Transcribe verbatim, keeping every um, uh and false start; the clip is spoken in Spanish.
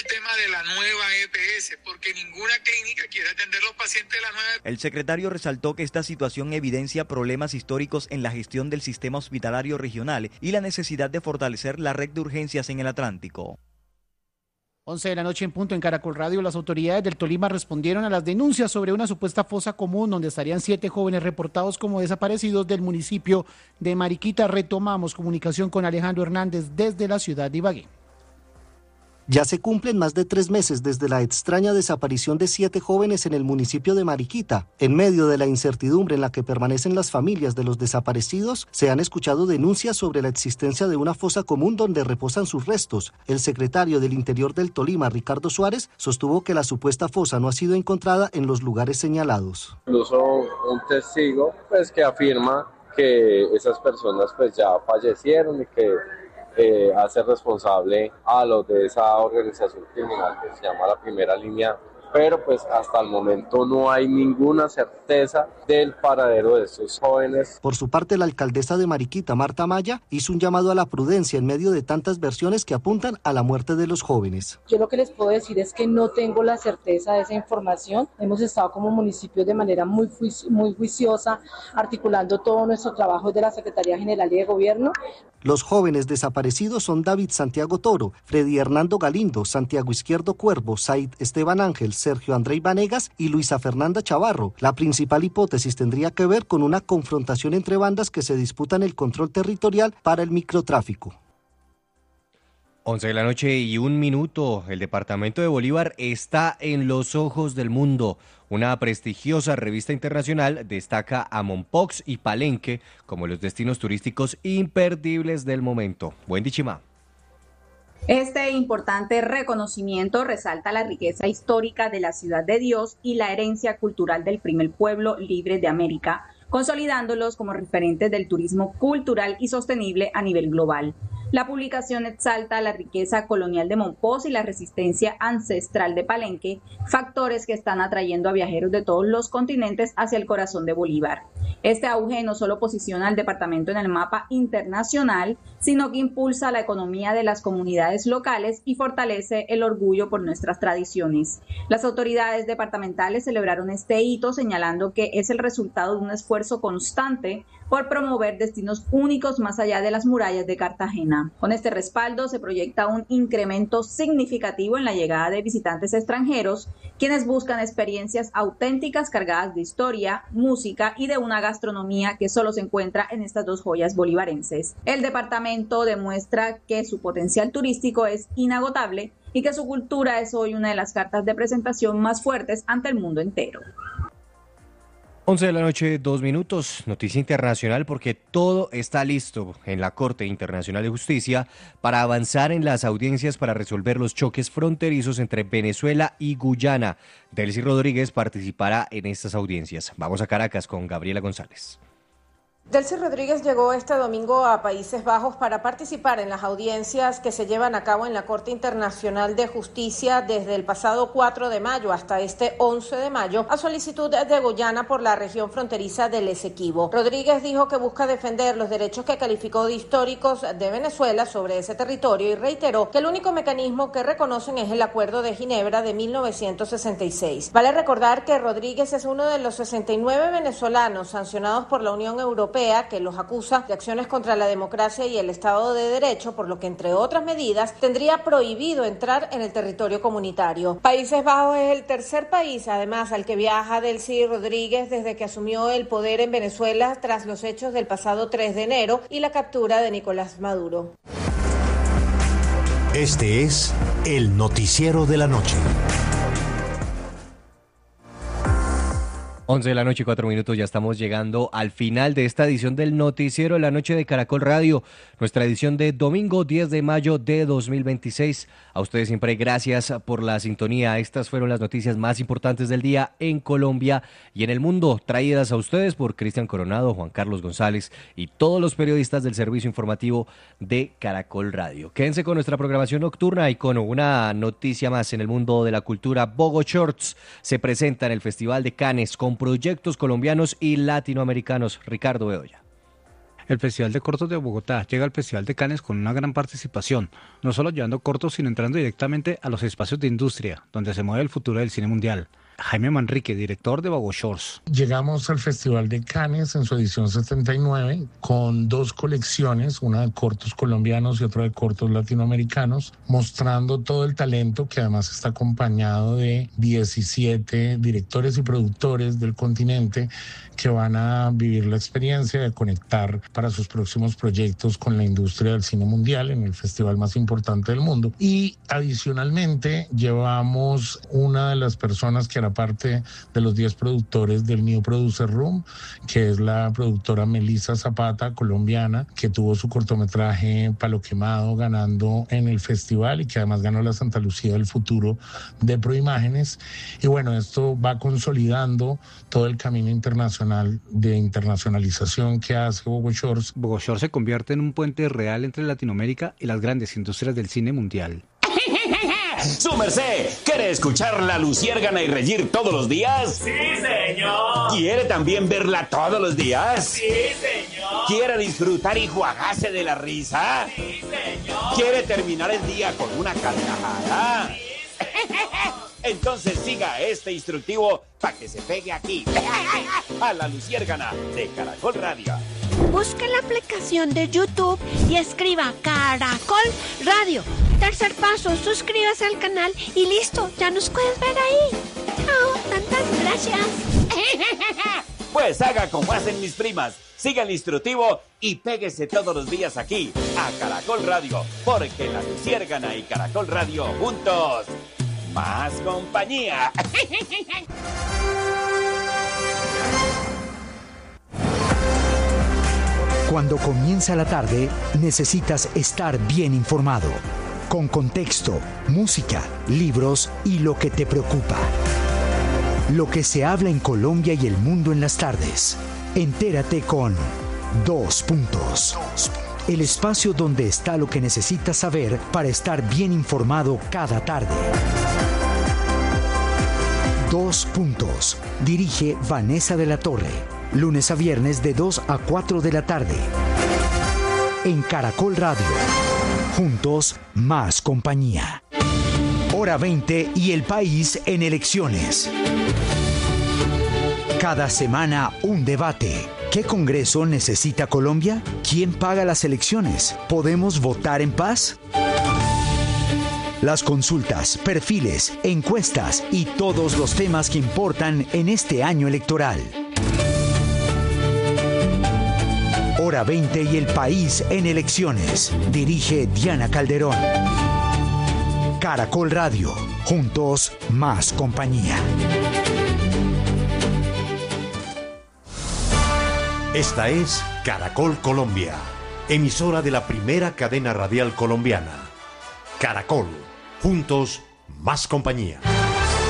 el tema de la nueva E P S, porque ninguna clínica quiere atender los pacientes de la nueva E P S. El secretario resaltó que esta situación evidencia problemas históricos en la gestión del sistema hospitalario regional y la necesidad de fortalecer la red de urgencias en el Atlántico. once de la noche en punto en Caracol Radio, las autoridades del Tolima respondieron a las denuncias sobre una supuesta fosa común donde estarían siete jóvenes reportados como desaparecidos del municipio de Mariquita. Retomamos comunicación con Alejandro Hernández desde la ciudad de Ibagué. Ya se cumplen más de tres meses desde la extraña desaparición de siete jóvenes en el municipio de Mariquita. En medio de la incertidumbre en la que permanecen las familias de los desaparecidos, se han escuchado denuncias sobre la existencia de una fosa común donde reposan sus restos. El secretario del Interior del Tolima, Ricardo Suárez, sostuvo que la supuesta fosa no ha sido encontrada en los lugares señalados. Incluso un testigo pues, que afirma que esas personas pues, ya fallecieron y que Eh, hace responsable a los de esa organización criminal que se llama la Primera Línea, pero pues hasta el momento no hay ninguna certeza del paradero de estos jóvenes. Por su parte, la alcaldesa de Mariquita, Marta Maya, hizo un llamado a la prudencia en medio de tantas versiones que apuntan a la muerte de los jóvenes. Yo lo que les puedo decir es que no tengo la certeza de esa información. Hemos estado como municipio de manera muy, juici- muy juiciosa, articulando todo nuestro trabajo desde la Secretaría General y de Gobierno. Los jóvenes desaparecidos son David Santiago Toro, Freddy Hernando Galindo, Santiago Izquierdo Cuervo, Said Esteban Ángel, Sergio Andrei Vanegas y Luisa Fernanda Chavarro. La principal hipótesis tendría que ver con una confrontación entre bandas que se disputan el control territorial para el microtráfico. once de la noche y un minuto. El departamento de Bolívar está en los ojos del mundo. Una prestigiosa revista internacional destaca a Mompox y Palenque como los destinos turísticos imperdibles del momento. Buen Dichimá. Este importante reconocimiento resalta la riqueza histórica de la Ciudad de Dios y la herencia cultural del primer pueblo libre de América, consolidándolos como referentes del turismo cultural y sostenible a nivel global. La publicación exalta la riqueza colonial de Mompox y la resistencia ancestral de Palenque, factores que están atrayendo a viajeros de todos los continentes hacia el corazón de Bolívar. Este auge no solo posiciona al departamento en el mapa internacional, sino que impulsa la economía de las comunidades locales y fortalece el orgullo por nuestras tradiciones. Las autoridades departamentales celebraron este hito señalando que es el resultado de un esfuerzo constante por promover destinos únicos más allá de las murallas de Cartagena. Con este respaldo se proyecta un incremento significativo en la llegada de visitantes extranjeros, quienes buscan experiencias auténticas cargadas de historia, música y de una gastronomía que solo se encuentra en estas dos joyas bolivarenses. El departamento demuestra que su potencial turístico es inagotable y que su cultura es hoy una de las cartas de presentación más fuertes ante el mundo entero. once de la noche, dos minutos, noticia internacional porque todo está listo en la Corte Internacional de Justicia para avanzar en las audiencias para resolver los choques fronterizos entre Venezuela y Guyana. Delcy Rodríguez participará en estas audiencias. Vamos a Caracas con Gabriela González. Delcy Rodríguez llegó este domingo a Países Bajos para participar en las audiencias que se llevan a cabo en la Corte Internacional de Justicia desde el pasado cuatro de mayo hasta este once de mayo a solicitud de Guyana por la región fronteriza del Esequibo. Rodríguez dijo que busca defender los derechos que calificó de históricos de Venezuela sobre ese territorio y reiteró que el único mecanismo que reconocen es el Acuerdo de Ginebra de mil novecientos sesenta y seis. Vale recordar que Rodríguez es uno de los sesenta y nueve venezolanos sancionados por la Unión Europea que los acusa de acciones contra la democracia y el Estado de Derecho, por lo que, entre otras medidas, tendría prohibido entrar en el territorio comunitario. Países Bajos es el tercer país, además, al que viaja Delcy Rodríguez desde que asumió el poder en Venezuela tras los hechos del pasado tres de enero y la captura de Nicolás Maduro. Este es el Noticiero de la Noche. once de la noche y cuatro minutos, ya estamos llegando al final de esta edición del Noticiero de la Noche de Caracol Radio, nuestra edición de domingo diez de mayo de dos mil veintiséis. A ustedes siempre gracias por la sintonía. Estas fueron las noticias más importantes del día en Colombia y en el mundo, traídas a ustedes por Cristian Coronado, Juan Carlos González y todos los periodistas del servicio informativo de Caracol Radio. Quédense con nuestra programación nocturna y con una noticia más en el mundo de la cultura. Bogo Shorts se presenta en el Festival de Cannes con proyectos colombianos y latinoamericanos. Ricardo Bedoya. El Festival de Cortos de Bogotá llega al Festival de Cannes con una gran participación, no solo llevando cortos, sino entrando directamente a los espacios de industria, donde se mueve el futuro del cine mundial. Jaime Manrique, director de Vago Shorts. Llegamos al Festival de Cannes en su edición setenta y nueve con dos colecciones, una de cortos colombianos y otra de cortos latinoamericanos, mostrando todo el talento que además está acompañado de diecisiete directores y productores del continente que van a vivir la experiencia de conectar para sus próximos proyectos con la industria del cine mundial en el festival más importante del mundo. Y adicionalmente llevamos una de las personas que era parte de los diez productores del New Producer Room, que es la productora Melissa Zapata, colombiana, que tuvo su cortometraje Palo Quemado ganando en el festival y que además ganó la Santa Lucía del Futuro de Proimágenes. Y bueno, esto va consolidando todo el camino internacional de internacionalización que hace Vago Shorts. Vago Shorts se convierte en un puente real entre Latinoamérica y las grandes industrias del cine mundial. ¡Su merced! ¿Quiere escuchar La Luciérgana y reír todos los días? ¡Sí, señor! ¿Quiere también verla todos los días? ¡Sí, señor! ¿Quiere disfrutar y jugarse de la risa? ¡Sí, señor! ¿Quiere terminar el día con una carcajada? ¡Sí, señor! Entonces siga este instructivo para que se pegue aquí, a La Luciérgana de Caracol Radio. Busque la aplicación de YouTube y escriba Caracol Radio. Tercer paso, suscríbase al canal y listo, ya nos puedes ver ahí. Chao, tantas gracias. Pues haga como hacen mis primas, siga el instructivo y péguese todos los días aquí, a Caracol Radio, porque La Luciérgana y Caracol Radio juntos, más compañía. Cuando comienza la tarde, necesitas estar bien informado, con contexto, música, libros y lo que te preocupa. Lo que se habla en Colombia y el mundo en las tardes. Entérate con Dos Puntos. El espacio donde está lo que necesitas saber para estar bien informado cada tarde. Dos Puntos. Dirige Vanessa de la Torre. Lunes a viernes de dos a cuatro de la tarde. En Caracol Radio. Juntos, más compañía. Hora veinte y el país en elecciones. Cada semana un debate. ¿Qué Congreso necesita Colombia? ¿Quién paga las elecciones? ¿Podemos votar en paz? Las consultas, perfiles, encuestas y todos los temas que importan en este año electoral. Hora veinte y el país en elecciones. Dirige Diana Calderón. Caracol Radio. Juntos, más compañía. Esta es Caracol Colombia, emisora de la primera cadena radial colombiana. Caracol. Juntos, más compañía.